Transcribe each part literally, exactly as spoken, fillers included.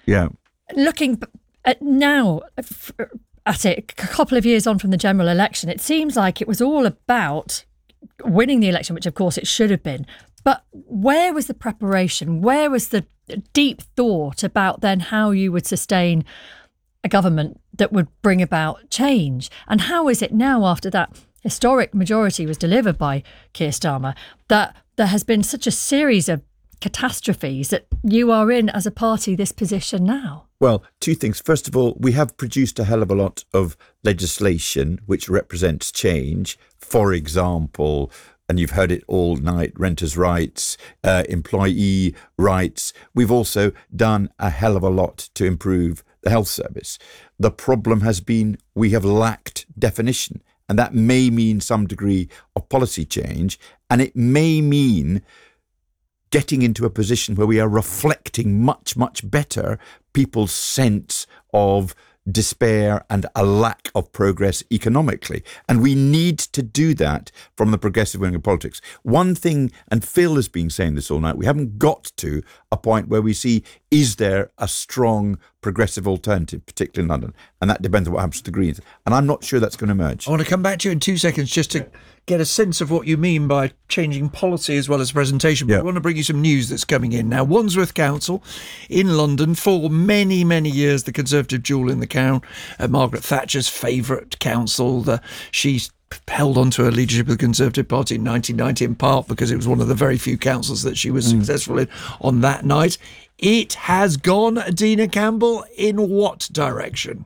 Yeah. Looking at now at it, a couple of years on from the general election, it seems like it was all about winning the election, which of course it should have been. But where was the preparation? Where was the deep thought about then how you would sustain a government that would bring about change? And how is it now, after that historic majority was delivered by Keir Starmer, that there has been such a series of catastrophes that you are in as a party this position now? Well, two things. First of all, we have produced a hell of a lot of legislation which represents change. For example, and you've heard it all night, renters' rights, uh, employee rights. We've also done a hell of a lot to improve the health service. The problem has been we have lacked definition, and that may mean some degree of policy change, and it may mean getting into a position where we are reflecting much, much better people's sense of despair and a lack of progress economically. And we need to do that from the progressive wing of politics. One thing, and Phil has been saying this all night, we haven't got to a point where we see, is there a strong progressive alternative, particularly in London? And that depends on what happens to the Greens. And I'm not sure that's going to emerge. I want to come back to you in two seconds just to get a sense of what you mean by changing policy as well as presentation. But yeah. I want to bring you some news that's coming in now. Wandsworth Council in London, for many, many years, the Conservative jewel in the crown, uh, Margaret Thatcher's favourite council. The, she's held on to her leadership of the Conservative Party in nineteen ninety, in part because it was one of the very few councils that she was mm. successful in on that night. It has gone, Dina Campbell, in what direction?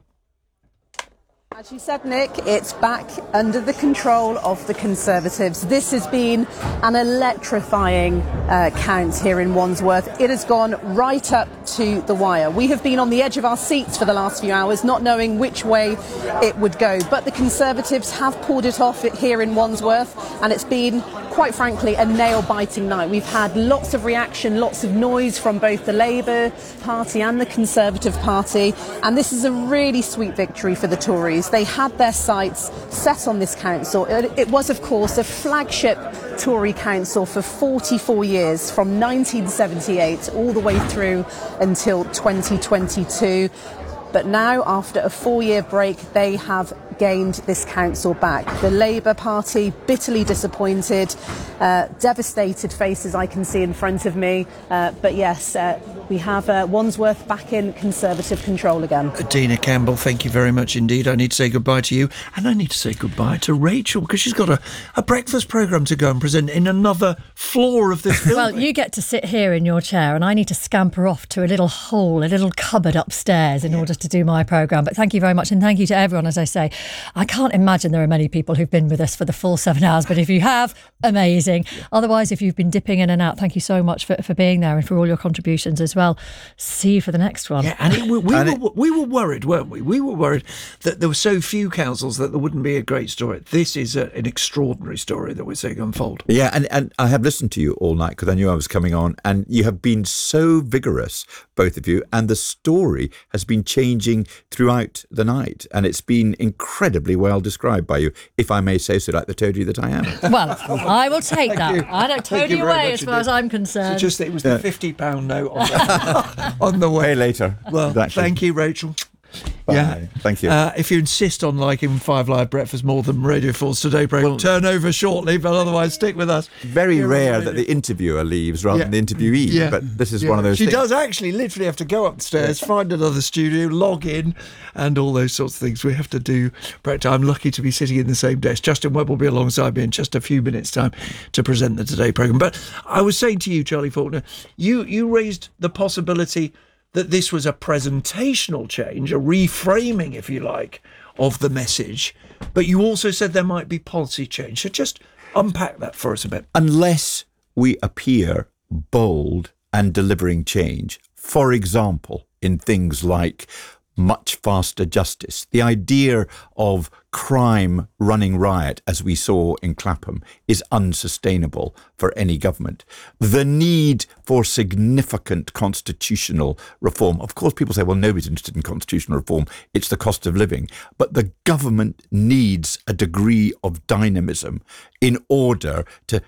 As you said, Nick, it's back under the control of the Conservatives. This has been an electrifying uh, count here in Wandsworth. It has gone right up to the wire. We have been on the edge of our seats for the last few hours, not knowing which way it would go. But the Conservatives have pulled it off here in Wandsworth, and it's been, quite frankly, a nail-biting night. We've had lots of reaction, lots of noise from both the Labour Party and the Conservative Party, and this is a really sweet victory for the Tories. They had their sights set on this council. It, it was, of course, a flagship Tory council for forty-four years, from nineteen seventy-eight all the way through until twenty twenty-two. But now, after a four-year break, they have gained this council back. The Labour Party bitterly disappointed, uh, devastated faces I can see in front of me. Uh, but yes, uh, we have uh, Wandsworth back in Conservative control again. Dina Campbell, thank you very much indeed. I need to say goodbye to you, and I need to say goodbye to Rachel, because she's got a, a breakfast programme to go and present in another floor of this building. Well, you get to sit here in your chair, and I need to scamper off to a little hole, a little cupboard upstairs in order to do my programme. But thank you very much, and thank you to everyone. As I say, I can't imagine there are many people who've been with us for the full seven hours, but if you have, amazing. Yeah. Otherwise, if you've been dipping in and out, thank you so much for, for being there and for all your contributions as well. See you for the next one. Yeah, and it, we, we, and were, it, we were worried, weren't we? We were worried that there were so few councils that there wouldn't be a great story. This is a, an extraordinary story that we're seeing unfold. Yeah, and, and I have listened to you all night because I knew I was coming on, and you have been so vigorous, both of you, and the story has been changing throughout the night, and it's been incredibly well described by you, if I may say so, like the toady that I am. Well, I will take that. You. I don't toady away as far indeed. as I'm concerned. So just it was the fifty pound note on the, on the way. Way later. Well, exactly. Thank you, Rachel. Bye. Yeah, thank you. Uh, if you insist on liking Five Live Breakfast more than Radio four's Today programme, well, turn over shortly, but otherwise stick with us. Very Here rare that the interviewer leaves rather yeah. than the interviewee, yeah. but this is yeah. one of those she things. She does actually literally have to go upstairs, yeah. find another studio, log in, and all those sorts of things we have to do. I'm lucky to be sitting in the same desk. Justin Webb will be alongside me in just a few minutes' time to present the Today programme. But I was saying to you, Charlie Faulkner, you, you raised the possibility that this was a presentational change, a reframing, if you like, of the message. But you also said there might be policy change. So just unpack that for us a bit. Unless we appear bold and delivering change, for example, in things like much faster justice, the idea of crime running riot, as we saw in Clapham, is unsustainable for any government. The need for significant constitutional reform. Of course, people say, well, nobody's interested in constitutional reform. It's the cost of living. But the government needs a degree of dynamism in order to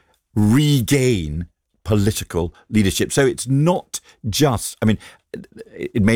regain political leadership. So it's not just, I mean, it may